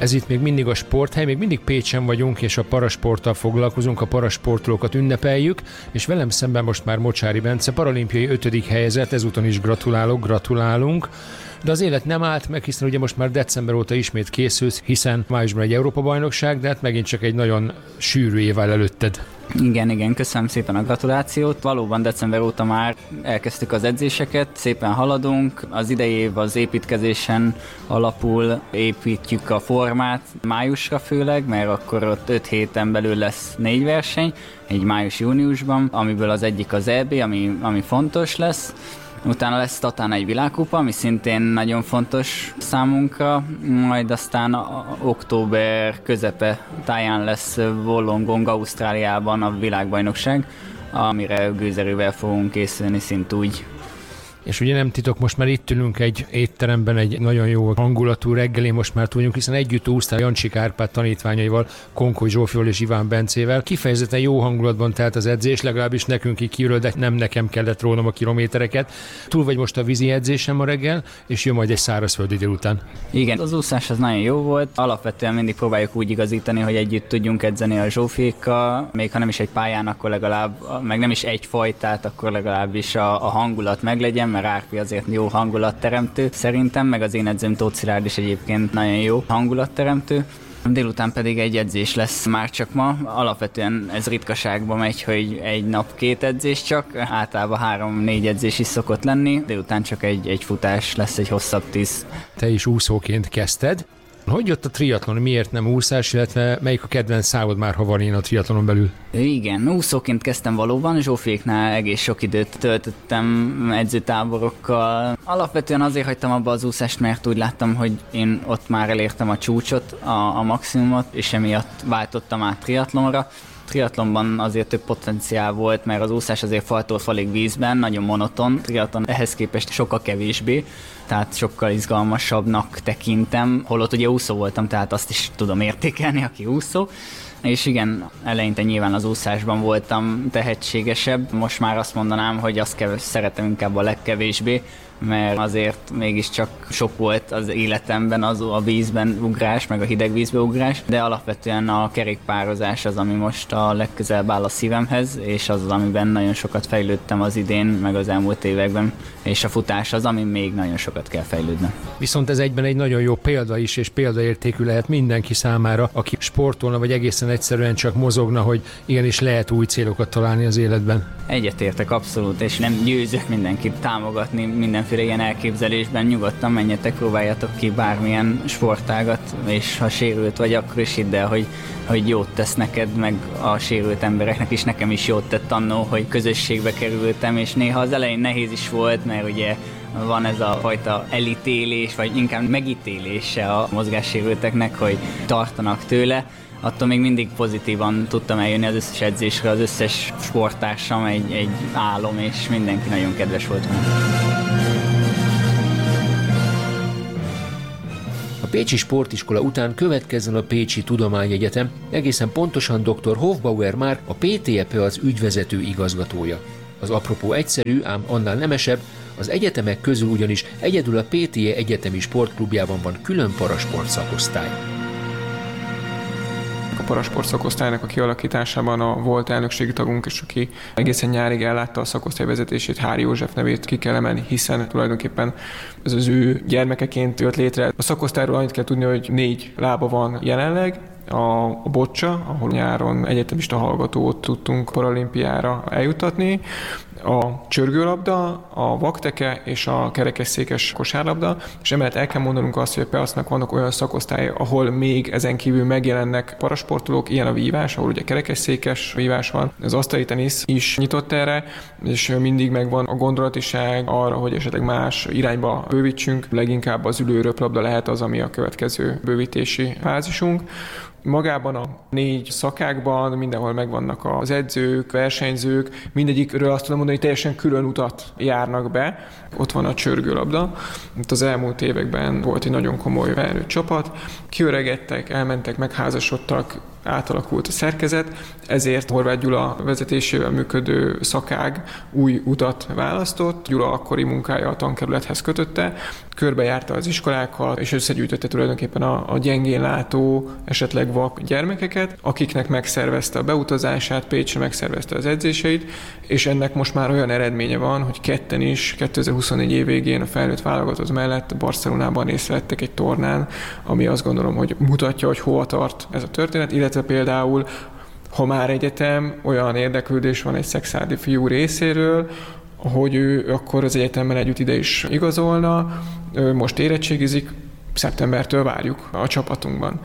Ez itt még mindig a Sporthely, még mindig Pécsen vagyunk, és a parasporttal foglalkozunk, a parasportolókat ünnepeljük, és velem szemben most már Mocsáry Bence, paralimpiai 5. helyezett, ezúton is gratulálunk. De az élet nem állt meg, hiszen ugye most már december óta ismét készülsz, hiszen májusban egy Európa-bajnokság, de hát megint csak egy nagyon sűrű év áll előtted. Igen, köszönöm szépen a gratulációt. Valóban december óta már elkezdtük az edzéseket, szépen haladunk. Az idei év az építkezésen alapul, építjük a formát májusra főleg, mert akkor ott 5 héten belül lesz 4 verseny, egy május-júniusban, amiből az egyik az EB, ami fontos lesz. Utána lesz Tatán egy világkupa, ami szintén nagyon fontos számunkra, majd aztán október közepe táján lesz Wollongong Ausztráliában a világbajnokság, amire gőzerővel fogunk készülni szintúgy. És ugye nem titok, most már itt ülünk egy étteremben, egy nagyon jó hangulatú reggelén most már tudjuk, hiszen együtt úsztál Jancsik Árpád tanítványaival, Konkoly Zsófival és Iván Bencével. Kifejezetten jó hangulatban telt az edzés, legalábbis nekünk így kívül, de nem nekem kellett rónom a kilométereket. Túl vagy most a vízi edzésem ma reggel, és jön majd egy szárazföldi délután. Igen, az úszás az nagyon jó volt. Alapvetően mindig próbáljuk úgy igazítani, hogy együtt tudjunk edzeni a Zsófiékkal, még ha nem is egy pályán, akkor legalább, meg nem is egy fajtát, akkor legalábbis a hangulat meglegyen, mert Árpi azért jó hangulatteremtő szerintem, meg az én edzőm Tóth Szilárd is egyébként nagyon jó hangulatteremtő. Délután pedig egy edzés lesz már csak ma. Alapvetően ez ritkaságban megy, hogy egy nap 2 edzés csak, általában 3-4 edzés is szokott lenni, délután csak egy futás lesz, egy hosszabb 10. Te is úszóként kezdted. Hogy jött a triatlon, miért nem úszás, illetve melyik a kedvenc szávod már, ha van ilyen a triatlonon belül? Igen, úszóként kezdtem valóban, Zsófiéknál egész sok időt töltöttem edzőtáborokkal. Alapvetően azért hagytam abba az úszást, mert úgy láttam, hogy én ott már elértem a csúcsot, a maximumot, és emiatt váltottam át triatlonra. Triatlonban azért több potenciál volt, mert az úszás azért faltól falig vízben, nagyon monoton. Triatlon ehhez képest sokkal kevésbé, tehát sokkal izgalmasabbnak tekintem. Holott ugye úszó voltam, tehát azt is tudom értékelni, aki úszó. És igen, eleinte nyilván az úszásban voltam tehetségesebb. Most már azt mondanám, hogy azt szeretem inkább a legkevésbé, mert azért mégiscsak sok volt az életemben az a vízben ugrás, meg a hideg vízbe ugrás, de alapvetően a kerékpározás az, ami most a legközelebb áll a szívemhez, és az, amiben nagyon sokat fejlődtem az idén, meg az elmúlt években, és a futás az, ami még nagyon sokat kell fejlődnem. Viszont ez egyben egy nagyon jó példa is, és példaértékű lehet mindenki számára, aki sportolna, vagy egészen egyszerűen csak mozogna, hogy igenis lehet új célokat találni az életben. Egyetértek abszolút, és nem győzök mindenkit támogatni mindenféle ilyen elképzelésben. Nyugodtan menjetek, próbáljatok ki bármilyen sportágat, és ha sérült vagy, akkor is hidd el, hogy jót tesz neked, meg a sérült embereknek is. Nekem is jót tett annó, hogy közösségbe kerültem, és néha az elején nehéz is volt, mert ugye van ez a fajta elítélés, vagy inkább megítélése a mozgássérülteknek, hogy tartanak tőle. Attól még mindig pozitívan tudtam eljönni az összes edzésre, az összes sporttársam egy álom, és mindenki nagyon kedves volt velem. A Pécsi Sportiskola után következzen a Pécsi Tudományegyetem, egészen pontosan dr. Hofbauer Márk, a PTEP az ügyvezető igazgatója. Az apropó egyszerű, ám annál nemesebb, az egyetemek közül ugyanis egyedül a PTE egyetemi sportklubjában van külön parasport szakosztály. A parasport szakosztálynak a kialakításában a volt elnökségi tagunk is, aki egészen nyárig ellátta a szakosztály vezetését, Hári József nevét ki kell emelni, hiszen tulajdonképpen ez az ő gyermekeként jött létre. A szakosztályról annyit kell tudni, hogy 4 lába van jelenleg, a bocsa, ahol nyáron egyetemista hallgatót tudtunk paralimpiára eljuttatni, a csörgőlabda, a vakteke és a kerekesszékes kosárlabda, és emellett el kell mondanunk azt, hogy a PEASZ-nak vannak olyan szakosztályai, ahol még ezen kívül megjelennek parasportolók, ilyen a vívás, ahol ugye kerekesszékes vívás van, az asztali tenisz is nyitott erre, és mindig megvan a gondolatiság arra, hogy esetleg más irányba bővítsünk, leginkább az ülő röplabda lehet az, ami a következő bővítési fázisunk. Magában a 4 szakákban mindenhol megvannak az edzők, versenyzők, mindegyikről azt tudom mondani, hogy teljesen külön utat járnak be. Ott van a csörgőlabda. Itt az elmúlt években volt egy nagyon komoly felnőtt csapat. Kiöregedtek, elmentek, megházasodtak, átalakult a szerkezet, ezért Horváth Gyula vezetésével működő szakág új utat választott. Gyula akkori munkája a tankerülethez kötötte, körbejárta az iskolákat, és összegyűjtötte tulajdonképpen a gyengén látó, esetleg vak gyermekeket, akiknek megszervezte a beutazását, Pécsre megszervezte az edzéseit, és ennek most már olyan eredménye van, hogy ketten is 2024 év végén a felnőtt válogatott mellett Barcelonában részt vettek egy tornán, ami azt gondolom, hogy mutatja, hogy hova tart ez a történet, illetve például, ha már egyetem, olyan érdeklődés van egy szexárdi fiú részéről, hogy ő akkor az egyetemmel együtt ide is igazolna, ő most érettségizik, szeptembertől várjuk a csapatunkban.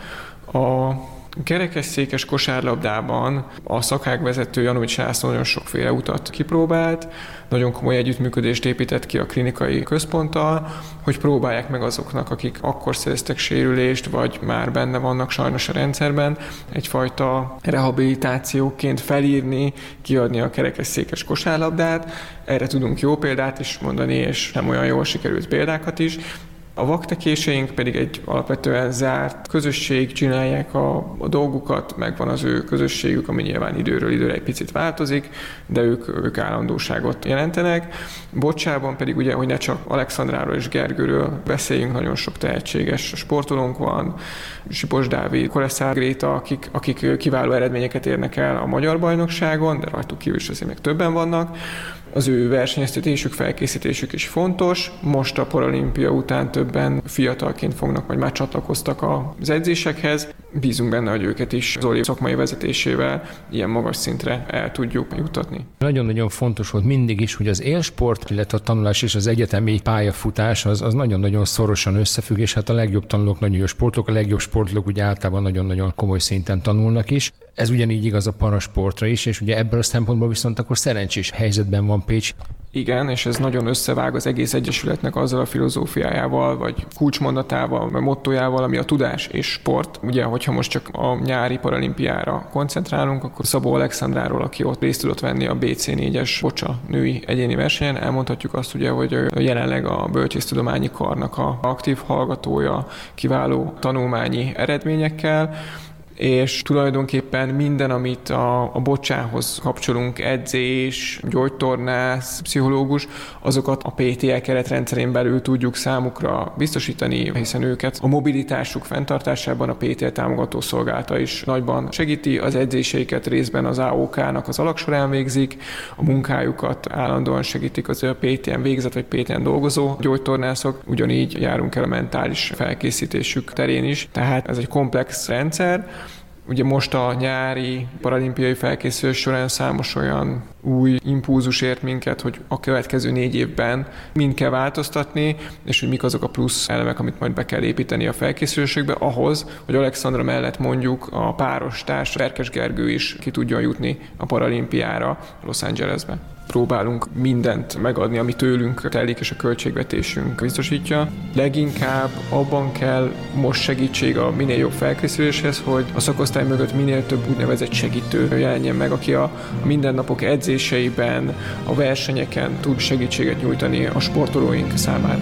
A kerekesszékes kosárlabdában a szakágvezető Janovics László nagyon sokféle utat kipróbált, nagyon komoly együttműködést épített ki a klinikai központtal, hogy próbálják meg azoknak, akik akkor szereztek sérülést, vagy már benne vannak sajnos a rendszerben, egyfajta rehabilitációként felírni, kiadni a kerekesszékes kosárlabdát. Erre tudunk jó példát is mondani, és nem olyan jól sikerült példákat is. A vaktekéseink pedig egy alapvetően zárt közösség, csinálják a dolgukat, megvan az ő közösségük, ami nyilván időről időre egy picit változik, de ők állandóságot jelentenek. Bocsában pedig ugye, hogy ne csak Alexandráról és Gergőről beszéljünk, nagyon sok tehetséges sportolónk van, Sipos Dávid, Koleszár Gréta, akik kiváló eredményeket érnek el a magyar bajnokságon, de rajtuk kívül is azért még többen vannak. Az ő versenyeztetésük, felkészítésük is fontos. Most a paralimpia után többen fiatalként fognak, vagy már csatlakoztak az edzésekhez. Bízunk benne, hogy őket is Zoli szakmai vezetésével ilyen magas szintre el tudjuk juttatni. Nagyon-nagyon fontos volt mindig is, hogy az élsport, illetve a tanulás és az egyetemi pályafutás az nagyon-nagyon szorosan összefügg, és hát a legjobb tanulók nagyon jó sportolók, a legjobb sportolók ugye általában nagyon-nagyon komoly szinten tanulnak is. Ez ugyanígy igaz a parasportra is, és ugye ebből a szempontból viszont akkor szerencsés helyzetben van Pécs. Igen, és ez nagyon összevág az egész egyesületnek azzal a filozófiájával, vagy kulcsmondatával, vagy mottójával, ami a tudás és sport. Ugye, hogyha most csak a nyári paralimpiára koncentrálunk, akkor Szabó Alexandráról, aki ott részt tudott venni a BC4-es bocsa női egyéni versenyen, elmondhatjuk azt ugye, hogy jelenleg a Bölcsésztudományi Karnak a aktív hallgatója, kiváló tanulmányi eredményekkel, és tulajdonképpen minden, amit a bocsához kapcsolunk, edzés, gyógytornász, pszichológus, azokat a PTL keretrendszerén belül tudjuk számukra biztosítani, hiszen őket a mobilitásuk fenntartásában a PTL támogató szolgálata is nagyban segíti, az edzéseiket részben az AOK-nak az alaksorán végzik, a munkájukat állandóan segítik az a PTN végzett vagy PTN dolgozó gyógytornászok, ugyanígy járunk el a mentális felkészítésük terén is, tehát ez egy komplex rendszer. Ugye most a nyári paralimpiai felkészülés során számos olyan új impulzus ért minket, hogy a következő 4 évben mind kell változtatni, és hogy mik azok a plusz elemek, amit majd be kell építeni a felkészülésekbe ahhoz, hogy Alexandra mellett mondjuk a páros társ Ferkes Gergő is ki tudjon jutni a paralimpiára Los Angelesbe. Próbálunk mindent megadni, ami tőlünk telik, és a költségvetésünk biztosítja. Leginkább abban kell most segítség a minél jobb felkészüléshez, hogy a szakosztály mögött minél több úgynevezett segítő jelenjen meg, aki a mindennapok edzéseiben, a versenyeken tud segítséget nyújtani a sportolóink számára.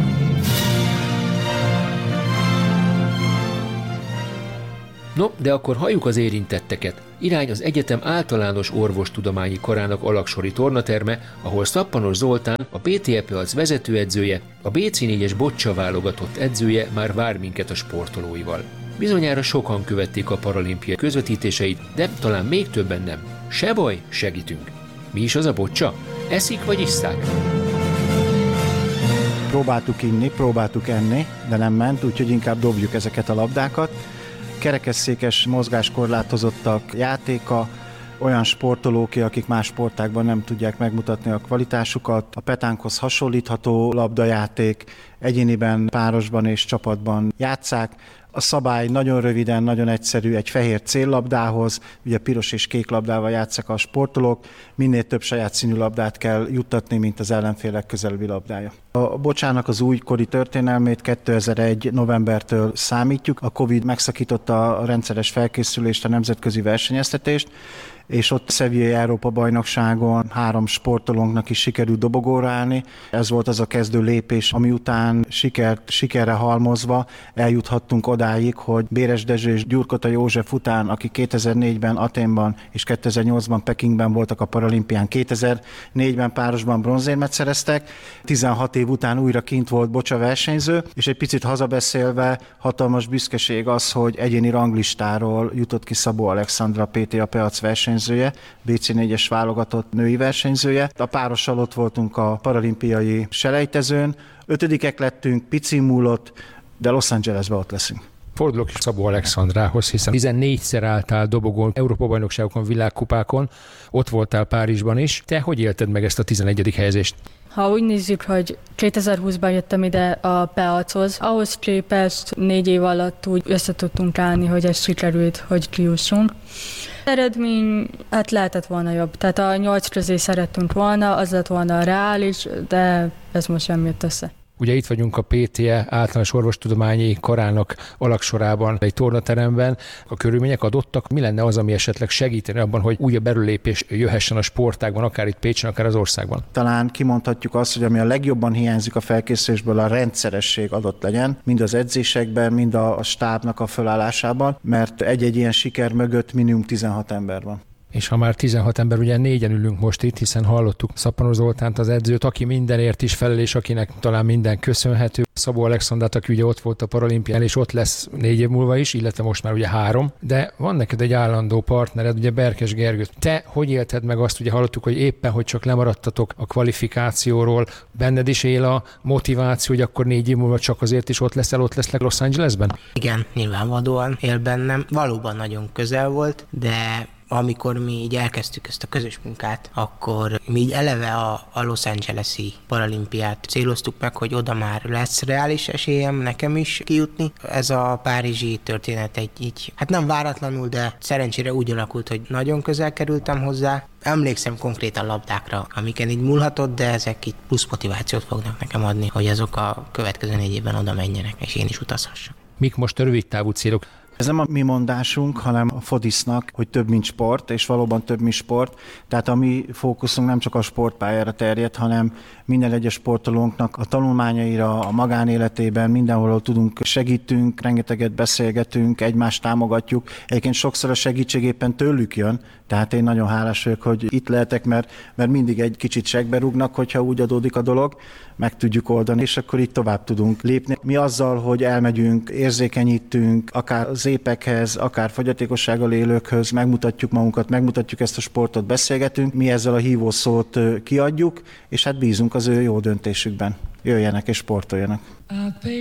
No, de akkor halljuk az érintetteket. Irány az egyetem általános orvostudományi karának alaksori tornaterme, ahol Szappanos Zoltán, a PTE-piac vezetőedzője, a BC4-es bocsa válogatott edzője már vár minket a sportolóival. Bizonyára sokan követték a paralimpiai közvetítéseit, de talán még többen nem. Se baj, segítünk. Mi is az a bocsa? Eszik vagy isszák? Próbáltuk inni, próbáltuk enni, de nem ment, úgyhogy inkább dobjuk ezeket a labdákat. Kerekesszékes mozgáskorlátozottak játéka, olyan sportolóké, akik más sportákban nem tudják megmutatni a kvalitásukat, a petánkhoz hasonlítható labdajáték, egyéniben, párosban és csapatban játsszák. A szabály nagyon röviden, nagyon egyszerű, egy fehér céllabdához, ugye piros és kék labdával játsszák a sportolók, minél több saját színű labdát kell juttatni, mint az ellenfélek közelebbi labdája. A bocsának az újkori történelmét 2001. novembertől számítjuk. A Covid megszakította a rendszeres felkészülést, a nemzetközi versenyeztetést, és ott Sevillai Európa-bajnokságon 3 sportolónknak is sikerült dobogóra állni. Ez volt az a kezdő lépés, ami után sikerre halmozva eljuthattunk oda, odáig, hogy Béres Dezső és Gyurkota József után, akik 2004-ben Athénban és 2008-ban Pekingben voltak a paralimpián, 2004-ben párosban bronzérmet szereztek, 16 év után újra kint volt Bocsa versenyző, és egy picit hazabeszélve hatalmas büszkeség az, hogy egyéni ranglistáról jutott ki Szabó Alexandra, PTA Peac versenyzője, BC4-es válogatott női versenyzője. A párossal ott voltunk a paralimpiai selejtezőn, 5-ek lettünk, pici múlott, de Los Angelesben ott leszünk. Fordulok is Szabó Alexandrához, hiszen 14-szer álltál dobogón, Európa-bajnokságokon, világkupákon, ott voltál Párizsban is. Te hogy élted meg ezt a 11. helyezést? Ha úgy nézzük, hogy 2020-ban jöttem ide a Peachoz, ahhoz képest 4 év alatt úgy összetudtunk állni, hogy ez sikerült, hogy kijussunk. Eredmény, hát lehetett volna jobb. Tehát a 8 közé szerettünk volna, az lett volna reális, de ez most sem jött össze. Ugye itt vagyunk a PTE általános orvostudományi karának alaksorában, egy tornateremben. A körülmények adottak. Mi lenne az, ami esetleg segíteni abban, hogy újabb belülépés jöhessen a sportágban, akár itt Pécsen, akár az országban? Talán kimondhatjuk azt, hogy ami a legjobban hiányzik a felkészülésből, a rendszeresség adott legyen, mind az edzésekben, mind a stábnak a fölállásában, mert egy-egy ilyen siker mögött minimum 16 ember van. És ha már 16 ember, ugye 4-en ülünk most itt, hiszen hallottuk Szappanos Zoltánt, az edzőt, aki mindenért is felel, és akinek talán minden köszönhető. Szabó Alexandrát, aki ugye ott volt a paralimpián, és ott lesz 4 év múlva is, illetve most már ugye 3, de van neked egy állandó partnered, ugye Berkes Gergő. Te hogy élted meg azt, ugye hallottuk, hogy éppen, hogy csak lemaradtatok a kvalifikációról, benned is él a motiváció, hogy akkor 4 év múlva csak azért is ott leszek Los Angelesben? Igen, nyilvánvalóan él bennem. Valóban nagyon közel volt, de amikor mi így elkezdtük ezt a közös munkát, akkor mi így eleve a Los Angeles-i paralimpiát céloztuk meg, hogy oda már lesz reális esélyem nekem is kijutni. Ez a párizsi történet így, hát nem váratlanul, de szerencsére úgy alakult, hogy nagyon közel kerültem hozzá. Emlékszem konkrétan labdákra, amiken így múlhatott, de ezek így plusz motivációt fognak nekem adni, hogy azok a következő 4 évben oda menjenek, és én is utazhassak. Mik most a rövid távú célok? Ez nem a mi mondásunk, hanem a Fodisznak, hogy több, mint sport, és valóban több, mint sport. Tehát a mi fókuszunk nem csak a sportpályára terjed, hanem minden egyes sportolónknak a tanulmányaira, a magánéletében, mindenhol tudunk, segítünk, rengeteget beszélgetünk, egymást támogatjuk. Egyébként sokszor a segítség éppen tőlük jön, tehát én nagyon hálás vagyok, hogy itt lehetek, mert mindig egy kicsit segbe rúgnak, hogyha úgy adódik a dolog, meg tudjuk oldani, és akkor itt tovább tudunk lépni. Mi azzal, hogy elmegyünk, érzékenyítünk, akár az épekhez, akár fogyatékossággal élőkhöz, megmutatjuk magunkat, megmutatjuk ezt a sportot, beszélgetünk, mi ezzel a hívószót kiadjuk, és hát bízunk az ő jó döntésükben. Jöjjenek és sportoljanak.